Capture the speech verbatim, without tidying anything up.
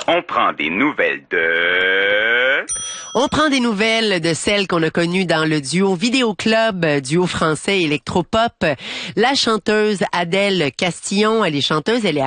On prend des nouvelles de... On prend des nouvelles de celles qu'on a connues dans le duo Vidéo Club, duo français électropop. La chanteuse Adèle Castillon, elle est chanteuse, elle est